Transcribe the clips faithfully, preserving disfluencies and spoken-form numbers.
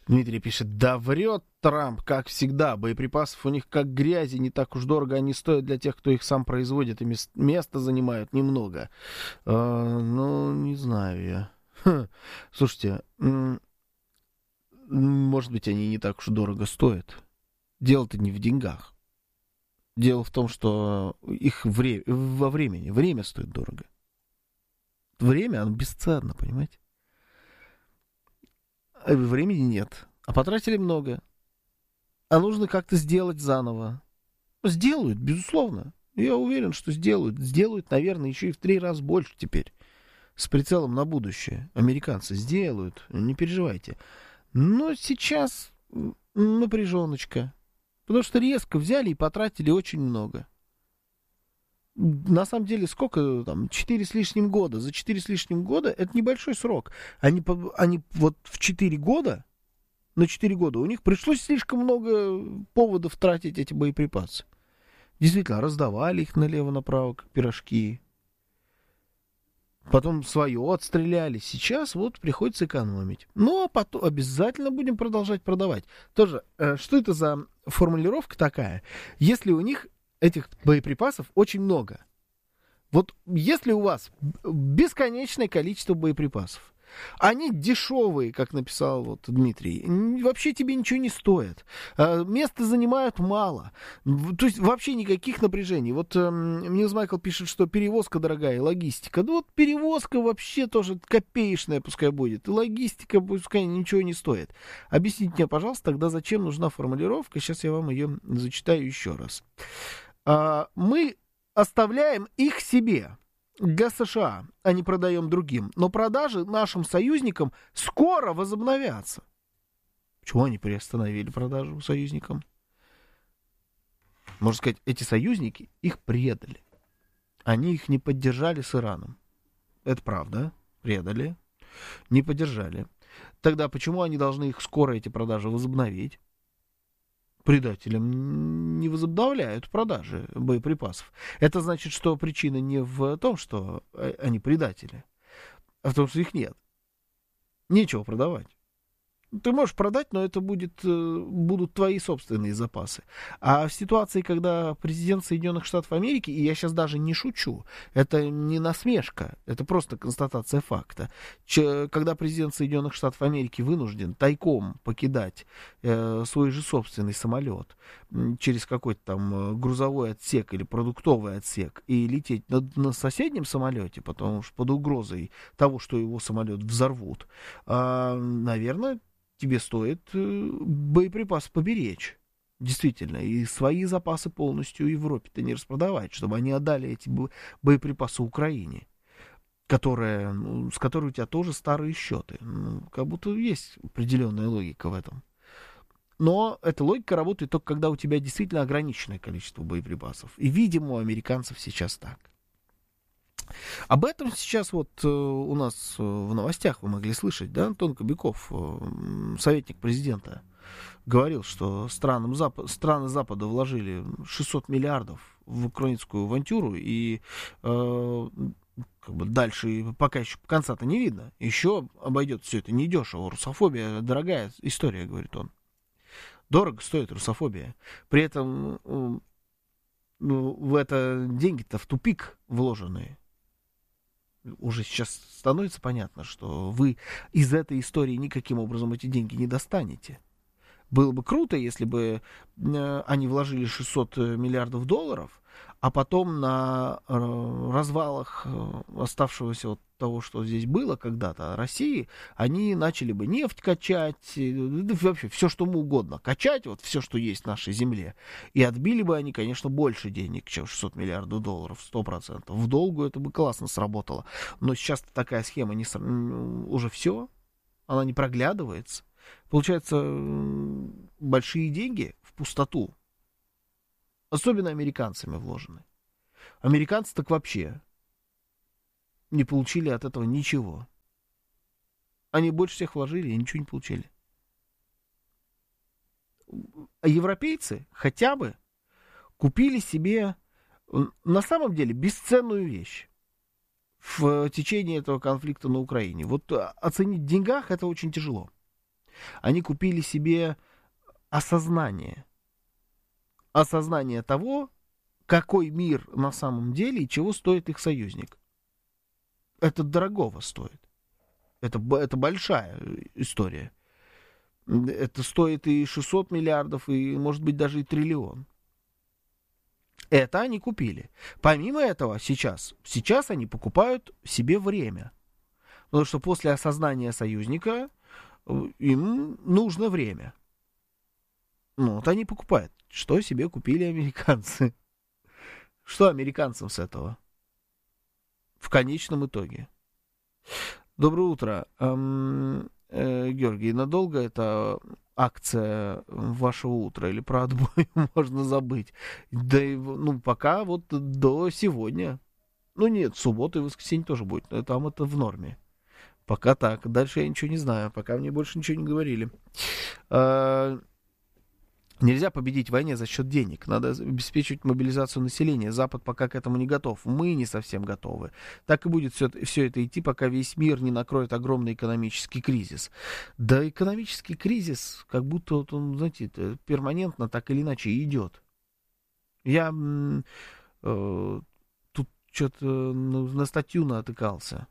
Дмитрий пишет, да врет Трамп, как всегда. Боеприпасов у них как грязи, не так уж дорого они стоят для тех, кто их сам производит, и мес- место занимают немного. А, ну, не знаю я. Ха. Слушайте, м- может быть, они не так уж дорого стоят. Дело-то не в деньгах. Дело в том, что их вре- во времени. Время стоит дорого. Время, оно бесценно, понимаете? А времени нет. А потратили много. А нужно как-то сделать заново. Сделают, безусловно. Я уверен, что сделают. Сделают, наверное, еще и в три раза больше теперь. С прицелом на будущее. Американцы сделают. Не переживайте. Но сейчас напряженочка. Потому что резко взяли и потратили очень много. На самом деле, сколько там? Четыре с лишним года. За четыре с лишним года это небольшой срок. Они, они вот в четыре года, на четыре года у них пришлось слишком много поводов тратить эти боеприпасы. Действительно, раздавали их налево-направо, как пирожки. Потом свое отстреляли. Сейчас вот приходится экономить. Ну, а потом обязательно будем продолжать продавать. Тоже, э, что это за формулировка такая? Если у них этих боеприпасов очень много. Вот если у вас бесконечное количество боеприпасов, они дешевые, как написал вот Дмитрий, вообще тебе ничего не стоят. Места занимают мало. То есть вообще никаких напряжений. Вот Ньюс Майкл пишет, что перевозка дорогая, и логистика. Ну вот перевозка вообще тоже копеечная пускай будет. И логистика пускай ничего не стоит. Объясните мне, пожалуйста, тогда зачем нужна формулировка? Сейчас я вам ее зачитаю еще раз. Мы оставляем их себе для США, а не продаем другим. Но продажи нашим союзникам скоро возобновятся. Почему они приостановили продажу союзникам? Можно сказать, эти союзники их предали. Они их не поддержали с Ираном. Это правда. Предали. Не поддержали. Тогда почему они должны их скоро, эти продажи, возобновить? Предателям не возобновляют продажи боеприпасов. Это значит, что причина не в том, что они предатели, а в том, что их нет. Нечего продавать. Ты можешь продать, но это будет, будут твои собственные запасы. А в ситуации, когда президент Соединенных Штатов Америки, и я сейчас даже не шучу, это не насмешка, это просто констатация факта, Ч- когда президент Соединенных Штатов Америки вынужден тайком покидать э, свой же собственный самолет через какой-то там грузовой отсек или продуктовый отсек и лететь на, на соседнем самолете, потому что под угрозой того, что его самолет взорвут, э, наверное, тебе стоит э, боеприпасы поберечь. Действительно. И свои запасы полностью Европе-то не распродавать, чтобы они отдали эти бо- боеприпасы Украине, которая, ну, с которой у тебя тоже старые счеты. Ну, как будто есть определенная логика в этом. Но эта логика работает только когда у тебя действительно ограниченное количество боеприпасов. И, видимо, у американцев сейчас так. Об этом сейчас вот э, у нас э, в новостях вы могли слышать, да, Антон Кобяков, э, советник президента, говорил, что странам Запад, страны Запада вложили шестьсот миллиардов в украинскую авантюру, и э, как бы дальше пока еще конца-то не видно. Еще обойдет все это недешево. Русофобия дорогая история, говорит он. Дорого стоит русофобия. При этом э, ну, в это деньги-то в тупик вложенные. Уже сейчас становится понятно, что вы из этой истории никаким образом эти деньги не достанете. Было бы круто, если бы э, они вложили шестьсот миллиардов долларов, а потом на э, развалах э, оставшегося от того, что здесь было когда-то, России, они начали бы нефть качать, э, вообще все, что угодно качать, вот все, что есть в нашей земле. И отбили бы они, конечно, больше денег, чем шестьсот миллиардов долларов, сто процентов. В долгу это бы классно сработало. Но сейчас такая схема не, уже все, она не проглядывается. Получается, большие деньги в пустоту. Особенно американцами вложены. Американцы так вообще не получили от этого ничего. Они больше всех вложили и ничего не получили. А европейцы хотя бы купили себе на самом деле бесценную вещь в течение этого конфликта на Украине. Вот оценить в деньгах это очень тяжело. Они купили себе осознание. Осознание того, какой мир на самом деле и чего стоит их союзник. Это дорогого стоит. Это, это большая история. Это стоит и шестьсот миллиардов, и, может быть, даже и триллион. Это они купили. Помимо этого, сейчас, сейчас они покупают себе время. Потому что после осознания союзника им нужно время. Ну, вот они покупают. Что себе купили американцы? Что американцам с этого? В конечном итоге. Доброе утро. Эм, э, Георгий, надолго эта акция вашего утра или про отбой можно забыть? Да, и, ну, пока вот до сегодня. Ну, нет, суббота и воскресенье тоже будет. Но там это в норме. Пока так. Дальше я ничего не знаю. Пока мне больше ничего не говорили. Э, Нельзя победить в войне за счет денег. Надо обеспечивать мобилизацию населения. Запад пока к этому не готов. Мы не совсем готовы. Так и будет все, все это идти, пока весь мир не накроет огромный экономический кризис. Да, экономический кризис, как будто вот он, знаете, перманентно так или иначе идет. Я э, тут что-то на статью натыкался.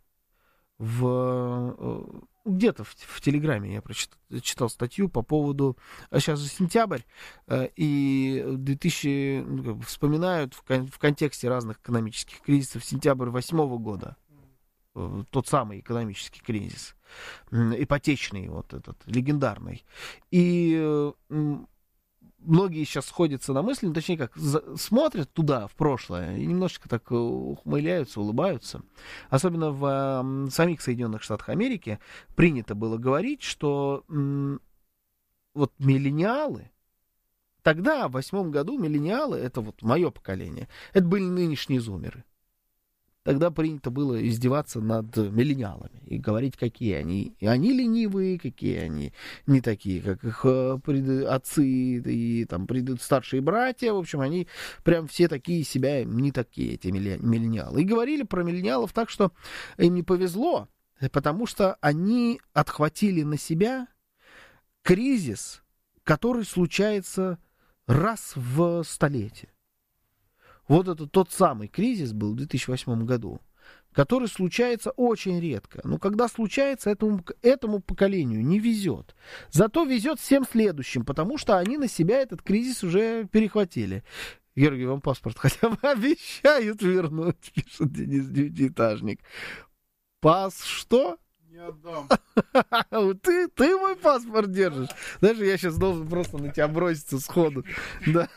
В... Э, где-то в, в Телеграме я прочитал, читал статью по поводу... А сейчас же сентябрь, э, и две тысячи, ну, как бы вспоминают в, кон, в контексте разных экономических кризисов сентябрь восьмого года. Э, тот самый экономический кризис. Э, ипотечный вот этот, легендарный. И... Э, многие сейчас сходятся на мысли, ну, точнее как, за, смотрят туда, в прошлое, и немножечко так ухмыляются, улыбаются. Особенно в э, самих Соединенных Штатах Америки принято было говорить, что м, вот миллениалы, тогда, в восьмом году, миллениалы, это вот мое поколение, это были нынешние зумеры. Тогда принято было издеваться над миллениалами и говорить, какие они. И они ленивые, какие они не такие, как их пред... отцы и там пред... старшие братья. В общем, они прям все такие себя не такие, эти миллениалы. И говорили про миллениалов так, что им не повезло, потому что они отхватили на себя кризис, который случается раз в столетие. Вот это тот самый кризис был в две тысячи восьмом году, который случается очень редко. Но когда случается, этому, этому поколению не везет. Зато везет всем следующим, потому что они на себя этот кризис уже перехватили. Георгий, вам паспорт хотя бы обещают вернуть, пишет Денис Девятиэтажник. Пас что? Не отдам. Ты, ты мой паспорт держишь. Знаешь, я сейчас должен просто на тебя броситься сходу. Да.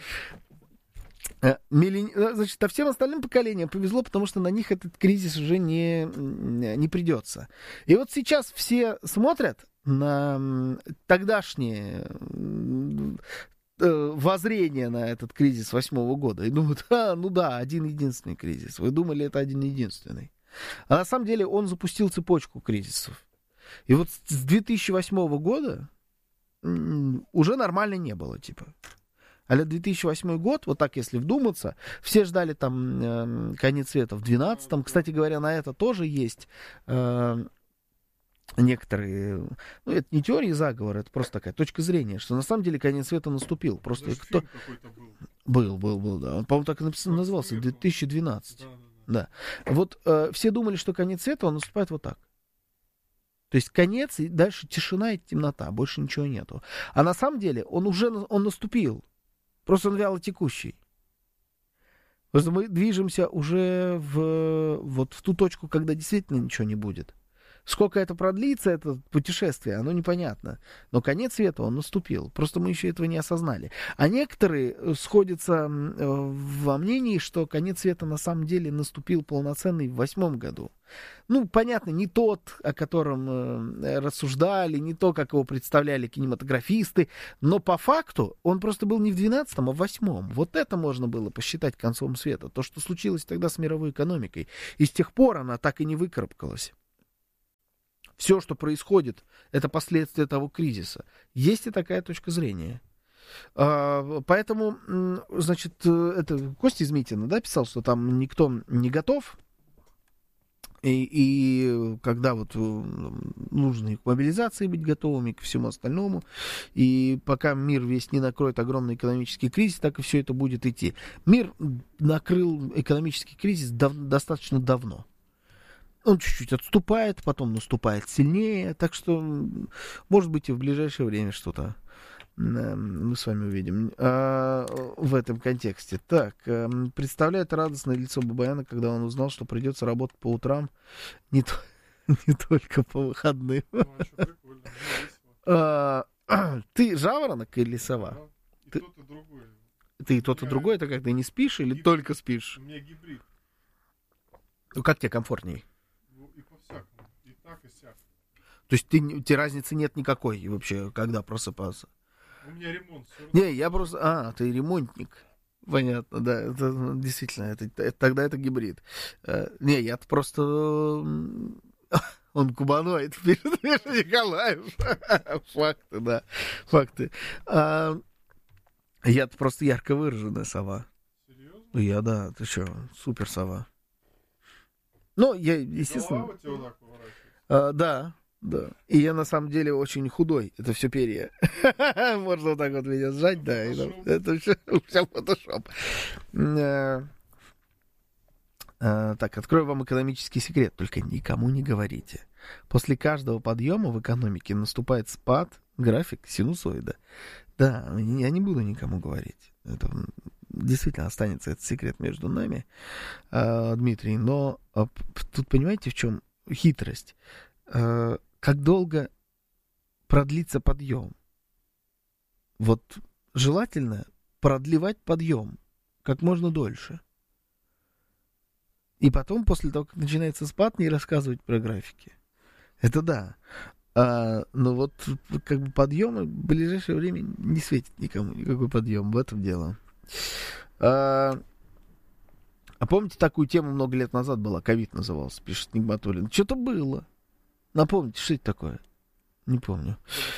Миллени... Значит, а всем остальным поколениям повезло, потому что на них этот кризис уже не, не придется. И вот сейчас все смотрят на тогдашнее воззрение на этот кризис восьмого года и думают, а, ну да, один единственный кризис. Вы думали, это один единственный. А на самом деле он запустил цепочку кризисов. И вот с две тысячи восьмого года уже нормально не было, типа. А две тысячи восьмой год, вот так если вдуматься, все ждали там э, конец света в двенадцатом. Кстати говоря, на это тоже есть э, некоторые... Ну, это не теории заговора, это просто такая точка зрения, что на самом деле конец света наступил. Просто Даже кто... был. Был, был, был, да. Он, по-моему, так и написано, назывался, две тысячи двенадцатый. Да, да, да. Вот э, все думали, что конец света, он наступает вот так. То есть конец, и дальше тишина и темнота, больше ничего нету. А на самом деле он уже он наступил. Просто он вяло текущий. Просто мы движемся уже в, вот в ту точку, когда действительно ничего не будет. Сколько это продлится, это путешествие, оно непонятно. Но конец света, он наступил. Просто мы еще этого не осознали. А некоторые сходятся во мнении, что конец света на самом деле наступил полноценный в восьмом году. Ну, понятно, не тот, о котором э, рассуждали, не то, как его представляли кинематографисты, но по факту он просто был не в двенадцатом, а в восьмом. Вот это можно было посчитать концом света. То, что случилось тогда с мировой экономикой. И с тех пор она так и не выкарабкалась. Все, что происходит, это последствия того кризиса. Есть и такая точка зрения. А, поэтому, значит, это Костя Измитина, да, писал, что там никто не готов. И, и когда вот нужно к мобилизации быть готовыми, ко всему остальному, и пока мир весь не накроет огромный экономический кризис, так и все это будет идти. Мир накрыл экономический кризис дав- достаточно давно. Он чуть-чуть отступает, потом наступает сильнее, так что, может быть, и в ближайшее время что-то мы с вами увидим а, в этом контексте. Так, а, представляет радостное лицо Бабаяна, когда он узнал, что придется работать по утрам, не, то, не только по выходным. Ну, а, ты жаворонок или сова? Да, и ты, тот, и другой. Ты и тот, и другой, это как, ты не спишь или гибрид. Только спишь? У меня гибрид. Ну, как тебе комфортней? Ну, и по-всякому, и так, и сяк. То есть ты, тебе разницы нет никакой вообще, когда просыпаться? У меня ремонт. Не, я просто... А, ты ремонтник. Понятно, да. Это, действительно, это, это, тогда это гибрид. А, не, я просто... Он кубаноид, пишет Миша Николаев. Факты, да. Факты. А, я-то просто ярко выраженная сова. Серьезно? Я, да. Ты что, супер сова. Ну, я, естественно... Голова у тебя вот так поворачивается? А, да. Да. И я на самом деле очень худой. Это все перья. Можно вот так вот меня сжать, да. Это все фотошоп. Так, открою вам экономический секрет. Только никому не говорите. После каждого подъема в экономике наступает спад, график синусоида. Да, я не буду никому говорить. Это действительно останется этот секрет между нами, Дмитрий. Но тут понимаете, в чем хитрость? Как долго продлится подъем? Вот желательно продлевать подъем как можно дольше. И потом, после того, как начинается спад, не рассказывать про графики. Это да. А, но вот как бы подъем в ближайшее время не светит никому, никакой подъем. В этом дело. А, а помните, такую тему много лет назад была? Ковид назывался, пишет Нигматуллин. Что-то было. Напомните, что это такое? Не помню.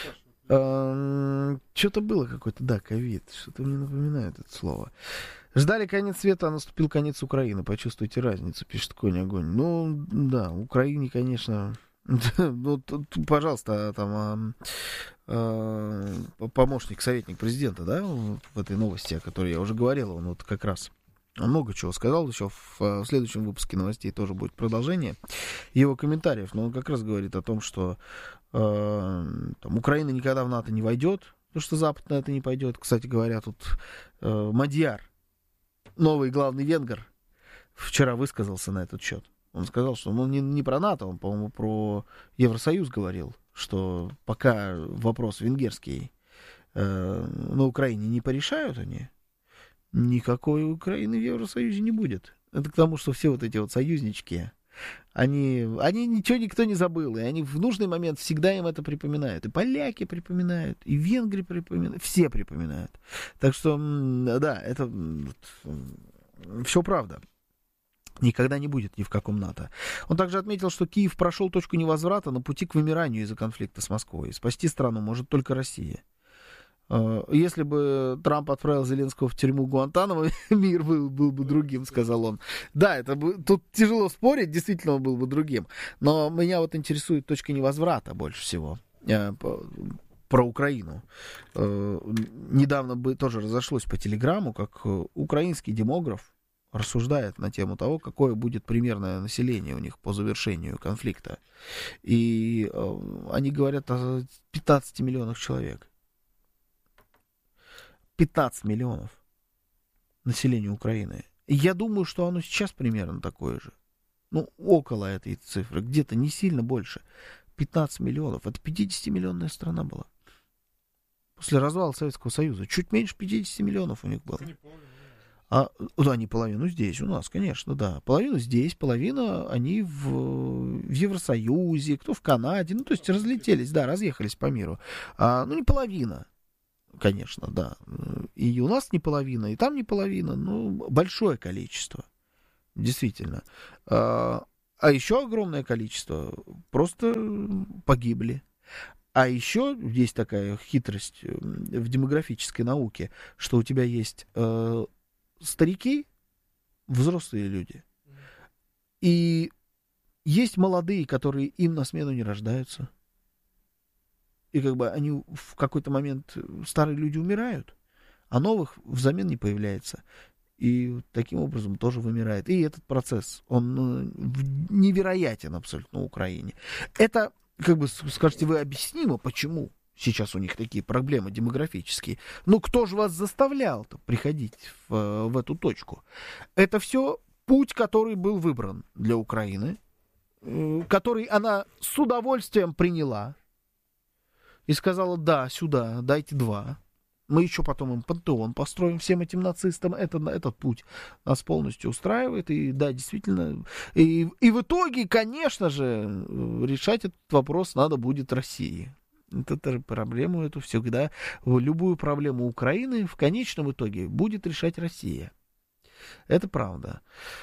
А, что-то было какое-то, да, ковид. Что-то мне напоминает это слово. Ждали конец света, а наступил конец Украины. Почувствуйте разницу, пишет Конь Огонь. Ну, да, Украине, конечно... Ну, тут, пожалуйста, там а, а, помощник, советник президента, да, в этой новости, о которой я уже говорил, он вот как раз он много чего сказал, еще в, в следующем выпуске новостей тоже будет продолжение его комментариев, но он как раз говорит о том, что э, там, Украина никогда в НАТО не войдет, потому что Запад на это не пойдет. Кстати говоря, тут э, Мадьяр, новый главный венгр, вчера высказался на этот счет. Он сказал, что ну, не, не про НАТО, он, по-моему, про Евросоюз говорил, что пока вопрос венгерский э, на Украине не порешают они, никакой Украины в Евросоюзе не будет. Это к тому, что все вот эти вот союзнички, они, они ничего никто не забыл, и они в нужный момент всегда им это припоминают. И поляки припоминают, и венгры припоминают, все припоминают. Так что, да, это все правда. Никогда не будет ни в каком НАТО. Он также отметил, что Киев прошел точку невозврата на пути к вымиранию из-за конфликта с Москвой. Спасти страну может только Россия. Если бы Трамп отправил Зеленского в тюрьму Гуантанамо, мир был, был бы другим, сказал он. Да, это бы, тут тяжело спорить, действительно он был бы другим. Но меня вот интересует точка невозврата больше всего. Про Украину. Недавно бы тоже разошлось по телеграмму, как украинский демограф рассуждает на тему того, какое будет примерное население у них по завершению конфликта. И э, они говорят о пятнадцати миллионах человек. пятнадцать миллионов населения Украины. И я думаю, что оно сейчас примерно такое же. Ну, около этой цифры. Где-то не сильно больше. пятнадцать миллионов. Это пятидесятимиллионная страна была. После развала Советского Союза. Чуть меньше пятидесяти миллионов у них было. А, да, не половину здесь у нас, конечно, да. Половину здесь, половина они в, в Евросоюзе, кто в Канаде. Ну, то есть разлетелись, да, разъехались по миру. А, ну, не половина, конечно, да. И у нас не половина, и там не половина. Ну, большое количество, действительно. А, а еще огромное количество просто погибли. А еще есть такая хитрость в демографической науке, что у тебя есть... старики, взрослые люди, и есть молодые, которые им на смену не рождаются. И как бы они в какой-то момент, старые люди умирают, а новых взамен не появляется. И таким образом тоже вымирает. И этот процесс, он невероятен абсолютно на Украине. Это, как бы, скажете вы, объяснимо, почему сейчас у них такие проблемы демографические. Ну, кто же вас заставлял-то приходить в, в эту точку? Это все путь, который был выбран для Украины, который она с удовольствием приняла и сказала: да, сюда, дайте два. Мы еще потом им пантеон построим всем этим нацистам. Это, этот путь нас полностью устраивает. И да, действительно. И, и в итоге, конечно же, решать этот вопрос надо будет России. Это проблему эту всегда, любую проблему Украины в конечном итоге будет решать Россия. Это правда.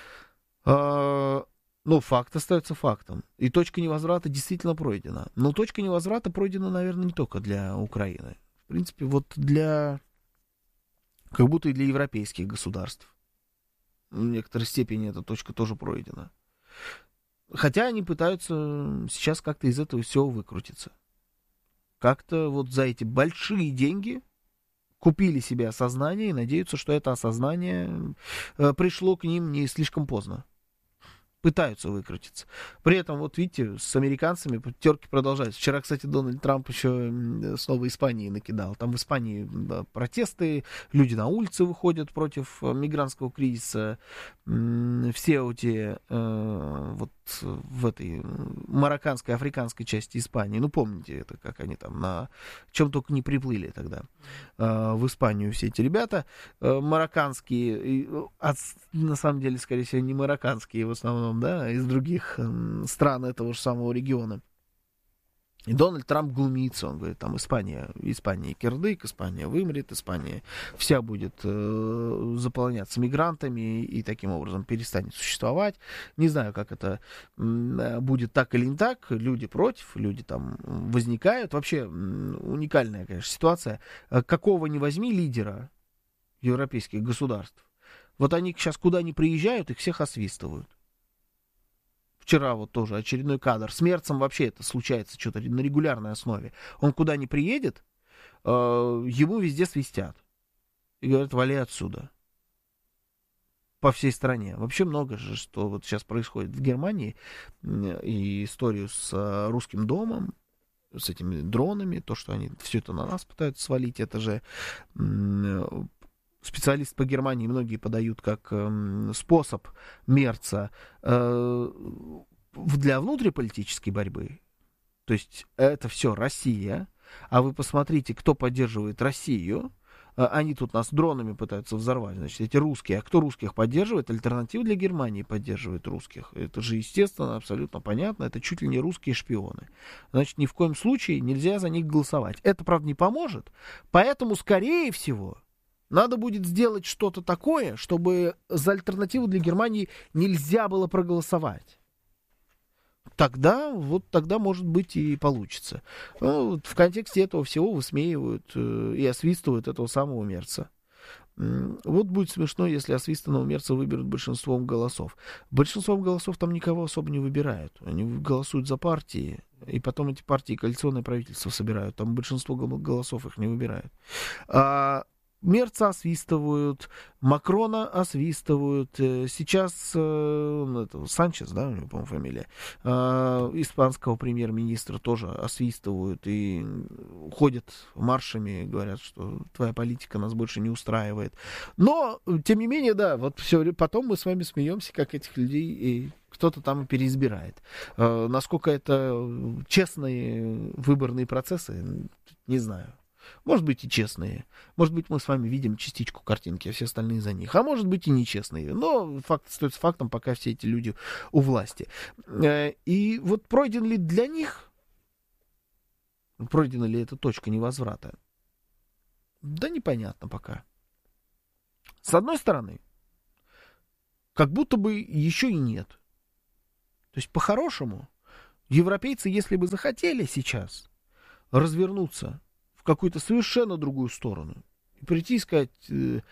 А, но факт остается фактом. И точка невозврата действительно пройдена. Но точка невозврата пройдена, наверное, не только для Украины. В принципе, вот для, как будто и для европейских государств. В некоторой степени эта точка тоже пройдена. Хотя они пытаются сейчас как-то из этого всего выкрутиться. Как-то вот за эти большие деньги купили себе осознание и надеются, что это осознание э, пришло к ним не слишком поздно. Пытаются выкрутиться. При этом, вот видите, с американцами терки продолжаются. Вчера, кстати, Дональд Трамп еще снова Испании накидал. Там в Испании, да, протесты, люди на улицы выходят против мигрантского кризиса. Все эти э, вот в этой марокканской, африканской части Испании, ну, помните это, как они там на чем только не приплыли тогда э, в Испанию все эти ребята э, марокканские, и, а, на самом деле, скорее всего, не марокканские в основном, да, из других э, стран этого же самого региона. И Дональд Трамп глумится, он говорит, там Испания, Испания кирдык, Испания вымрет, Испания вся будет э, заполняться мигрантами и таким образом перестанет существовать. Не знаю, как это э, будет так или не так, люди против, люди там возникают. Вообще уникальная, конечно, ситуация. Какого ни возьми лидера европейских государств, вот они сейчас куда ни приезжают, их всех освистывают. Вчера вот тоже очередной кадр. С Мерцем вообще это случается что-то на регулярной основе. Он куда ни приедет, э, ему везде свистят. И говорят: вали отсюда. По всей стране. Вообще много же, что вот сейчас происходит в Германии. И историю с э, русским домом, с этими дронами, то, что они все это на нас пытаются свалить, это же... Э, специалисты по Германии многие подают как э, способ Мерца э, для внутриполитической борьбы. То есть это все Россия. А вы посмотрите, кто поддерживает Россию. Они тут нас дронами пытаются взорвать. Значит, эти русские. А кто русских поддерживает? Альтернатива для Германии поддерживает русских. Это же, естественно, абсолютно понятно. Это чуть ли не русские шпионы. Значит, ни в коем случае нельзя за них голосовать. Это, правда, не поможет. Поэтому, скорее всего, надо будет сделать что-то такое, чтобы за альтернативу для Германии нельзя было проголосовать. Тогда, вот тогда, может быть, и получится. Ну, вот в контексте этого всего высмеивают э, и освистывают этого самого Мерца. Вот будет смешно, если освистанного Мерца выберут большинством голосов. Большинством голосов там никого особо не выбирают. Они голосуют за партии, и потом эти партии коалиционное правительство собирают. Там большинство голосов их не выбирают. А Мерца освистывают, Макрона освистывают. Сейчас э, это, Санчес, да, у него, по-моему, фамилия, э, испанского премьер-министра тоже освистывают и ходят маршами, говорят, что твоя политика нас больше не устраивает. Но, тем не менее, да, вот все, потом мы с вами смеемся, как этих людей и кто-то там переизбирает. Э, насколько это честные выборные процессы, не знаю. Может быть, и честные. Может быть, мы с вами видим частичку картинки, а все остальные за них. А может быть, и нечестные. Но факт остается фактом, пока все эти люди у власти. И вот пройден ли для них, пройдена ли эта точка невозврата? Да непонятно пока. С одной стороны, как будто бы еще и нет. То есть, по-хорошему, европейцы, если бы захотели сейчас развернуться в какую-то совершенно другую сторону. И прийти и сказать: э,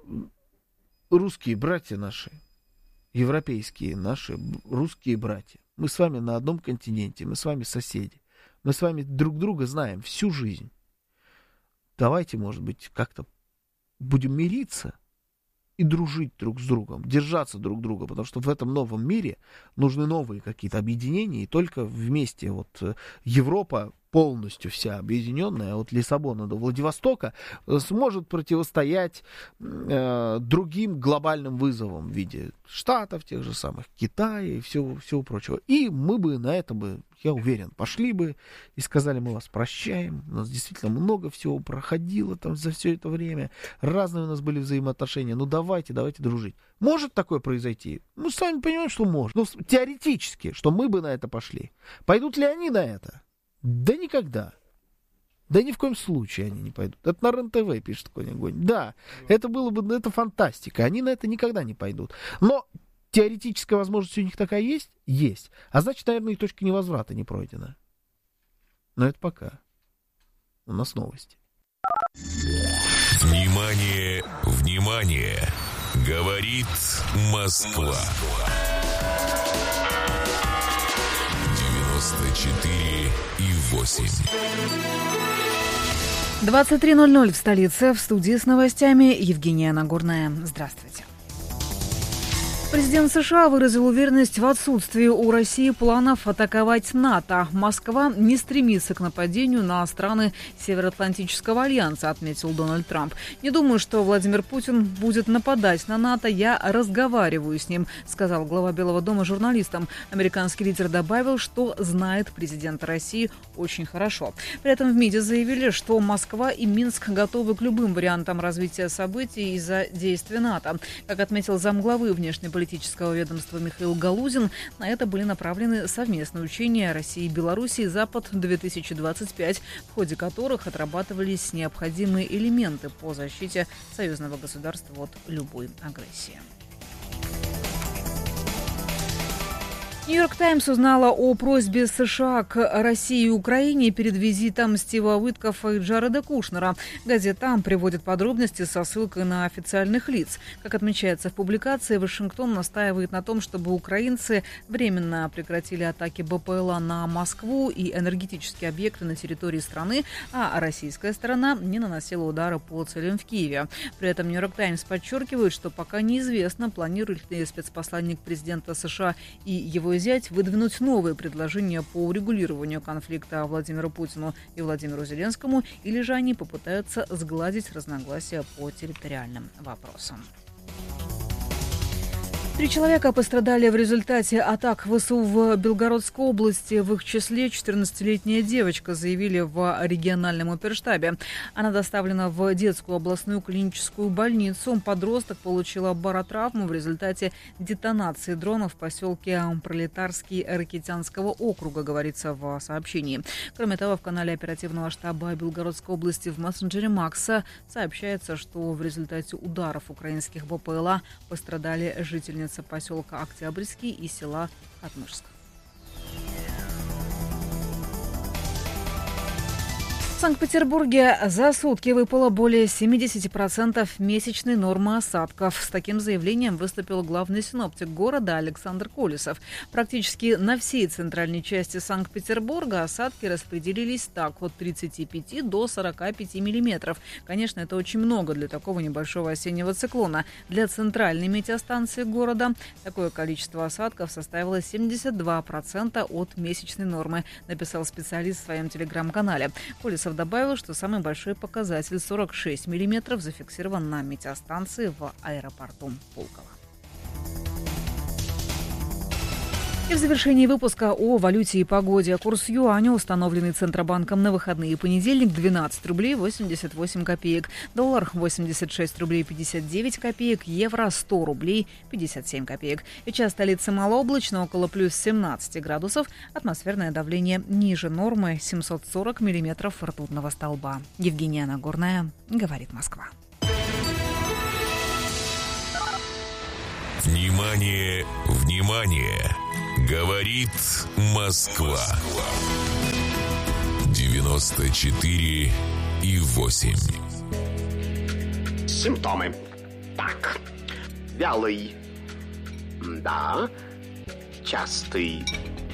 русские братья наши, европейские наши русские братья, Мы с вами на одном континенте, мы с вами соседи. Мы с вами друг друга знаем всю жизнь. Давайте, может быть, как-то будем мириться и дружить друг с другом, держаться друг друга, потому что в этом новом мире нужны новые какие-то объединения, и только вместе вот Европа полностью вся объединенная от Лиссабона до Владивостока сможет противостоять э, другим глобальным вызовам в виде Штатов, тех же самых Китая и всего, всего прочего. И мы бы на это бы, я уверен, пошли бы и сказали: мы вас прощаем, у нас действительно много всего проходило там за все это время, разные у нас были взаимоотношения, ну давайте, давайте дружить. Может такое произойти? Мы сами понимаем, что может. Ну, теоретически, что мы бы на это пошли. Пойдут ли они на это? Да никогда. Да ни в коем случае они не пойдут. Это на РЕН-ТВ пишет Конь Огонь. Да, это было бы, это фантастика. Они на это никогда не пойдут. Но теоретическая возможность у них такая есть? Есть. А значит, наверное, и точка невозврата не пройдена. Но это пока. У нас новости. Внимание, внимание! Говорит Москва. девяносто четыре и восемь. двадцать три ноль ноль в столице. В студии с новостями Евгения Нагорная. Здравствуйте. Президент США выразил уверенность в отсутствии у России планов атаковать НАТО. Москва не стремится к нападению на страны Североатлантического альянса, отметил Дональд Трамп. Не думаю, что Владимир Путин будет нападать на НАТО. Я разговариваю с ним, сказал глава Белого дома журналистам. Американский лидер добавил, что знает президента России очень хорошо. При этом в МИДе заявили, что Москва и Минск готовы к любым вариантам развития событий из-за действия НАТО. Как отметил замглавы внешней политики политического ведомства Михаил Галузин, на это были направлены совместные учения России и Белоруссии «Запад-две тысячи двадцать пять», в ходе которых отрабатывались необходимые элементы по защите союзного государства от любой агрессии. «Нью-Йорк Таймс» узнала о просьбе США к России и Украине перед визитом Стива Уиткоффа и Джареда Кушнера. Газета приводит подробности со ссылкой на официальных лиц. Как отмечается в публикации, Вашингтон настаивает на том, чтобы украинцы временно прекратили атаки БПЛА на Москву и энергетические объекты на территории страны, а российская сторона не наносила удары по целям в Киеве. При этом «Нью-Йорк Таймс» подчеркивает, что пока неизвестно, планирует ли спецпосланник президента США и его взять, выдвинуть новые предложения по урегулированию конфликта Владимиру Путину и Владимиру Зеленскому, или же они попытаются сгладить разногласия по территориальным вопросам. Три человека пострадали в результате атак ВСУ в Белгородской области. В их числе четырнадцатилетняя девочка, заявили в региональном оперштабе. Она доставлена в детскую областную клиническую больницу. Подросток получила баротравму в результате детонации дрона в поселке Пролетарский Ракитянского округа, говорится в сообщении. Кроме того, в канале оперативного штаба Белгородской области в мессенджере Макса сообщается, что в результате ударов украинских БПЛА пострадали жительницы поселка Октябрьский и села Хатмышск. В Санкт-Петербурге за сутки выпало более семьдесят процентов месячной нормы осадков. С таким заявлением выступил главный синоптик города Александр Колесов. Практически на всей центральной части Санкт-Петербурга осадки распределились так: от тридцати пяти до сорока пяти миллиметров. Конечно, это очень много для такого небольшого осеннего циклона. Для центральной метеостанции города такое количество осадков составило семьдесят два процента от месячной нормы, написал специалист в своем телеграм-канале. Колесов добавил, что самый большой показатель сорок шесть миллиметров зафиксирован на метеостанции в аэропорту Пулково. И в завершении выпуска о валюте и погоде. Курс юаня, установленный Центробанком на выходные, понедельник, двенадцать рублей восемьдесят восемь копеек. Доллар восемьдесят шесть рублей пятьдесят девять копеек. Евро сто рублей пятьдесят семь копеек. Сейчас столица малооблачно, около плюс семнадцать градусов. Атмосферное давление ниже нормы, семьсот сорок миллиметров ртутного столба. Евгения Нагорная, говорит Москва. Внимание, внимание! Говорит Москва. девяносто четыре и восемь. Симптомы. Так. Вялый. Да. Частый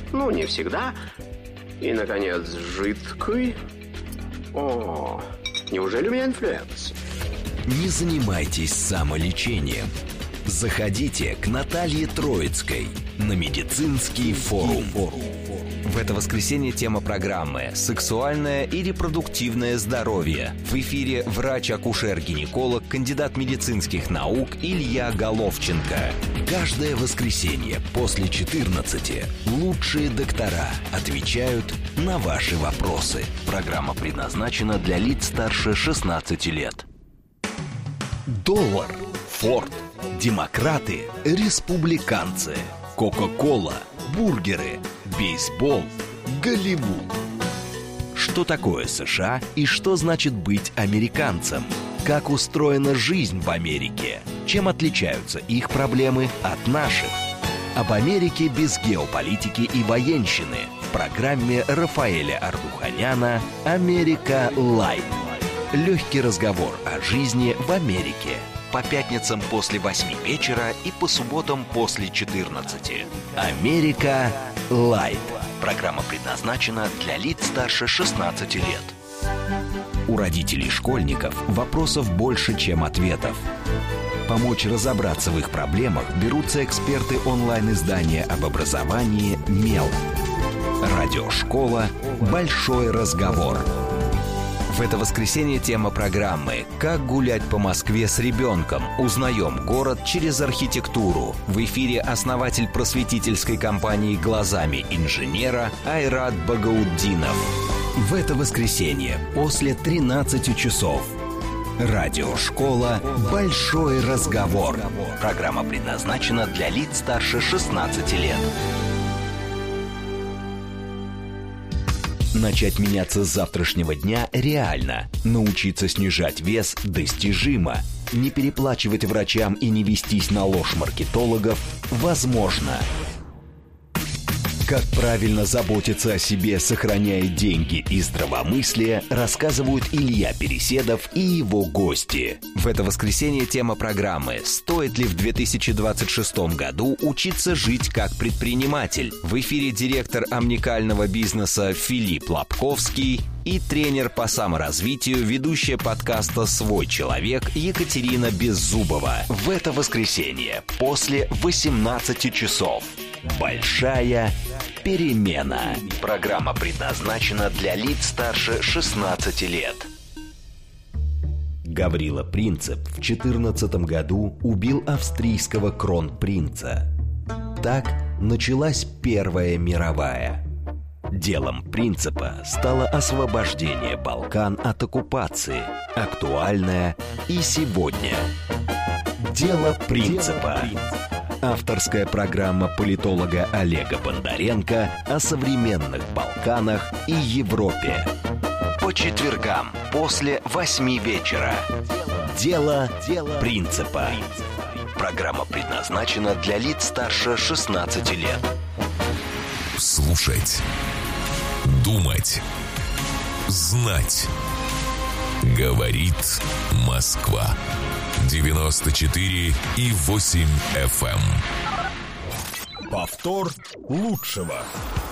Ну, не всегда. И, наконец, жидкий. О, неужели у меня инфлюенс? Не занимайтесь самолечением. Заходите к Наталье Троицкой на медицинский форум. В это воскресенье тема программы «Сексуальное и репродуктивное здоровье». В эфире врач-акушер-гинеколог, кандидат медицинских наук Илья Головченко. Каждое воскресенье после четырнадцати лучшие доктора отвечают на ваши вопросы. Программа предназначена для лиц старше шестнадцати лет. Доллар, Форд, демократы, республиканцы, Кока-кола, бургеры, бейсбол, Голливуд. Что такое США и что значит быть американцем? Как устроена жизнь в Америке? Чем отличаются их проблемы от наших? Об Америке без геополитики и военщины в программе Рафаэля Ардуханяна «Америка Лайт». Легкий разговор о жизни в Америке. По пятницам после восьми вечера и по субботам после четырнадцати. «Америка Лайт». Программа предназначена для лиц старше шестнадцати лет. У родителей школьников вопросов больше, чем ответов. Помочь разобраться в их проблемах берутся эксперты онлайн-издания об образовании «Мел». Радиошкола «Большой разговор». В это воскресенье тема программы «Как гулять по Москве с ребенком? Узнаем город через архитектуру». В эфире основатель просветительской компании «Глазами инженера» Айрат Багаутдинов. В это воскресенье после тринадцати часов. Радиошкола «Большой разговор». Программа предназначена для лиц старше шестнадцати лет. Начать меняться с завтрашнего дня реально. Научиться снижать вес достижимо. Не переплачивать врачам и не вестись на ложь маркетологов возможно. Как правильно заботиться о себе, сохраняя деньги и здравомыслие, рассказывают Илья Переседов и его гости. В это воскресенье тема программы «Стоит ли в две тысячи двадцать шестом году учиться жить как предприниматель?» В эфире директор омникального бизнеса Филипп Лобковский и тренер по саморазвитию, ведущая подкаста «Свой человек» Екатерина Беззубова. В это воскресенье после восемнадцати часов. Большая перемена. Программа предназначена для лиц старше шестнадцати лет. Гаврила Принцип в четырнадцатом году убил австрийского кронпринца. Так началась Первая мировая. Делом Принципа стало освобождение Балкан от оккупации, актуальное и сегодня. Дело Принципа. Авторская программа политолога Олега Бондаренко о современных Балканах и Европе. По четвергам после восьми вечера. Дело Принципа. Программа предназначена для лиц старше шестнадцати лет. Слушать, думать, знать. Говорит Москва. девяносто четыре и восемь эф эм. Повтор лучшего.